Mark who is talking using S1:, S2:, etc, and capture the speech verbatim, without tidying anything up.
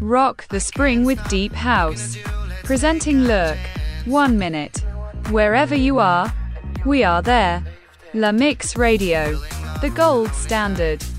S1: Rock the spring with deep house. Presenting Look. One minute. Wherever you are, we are there. La Mix Radio. The gold standard.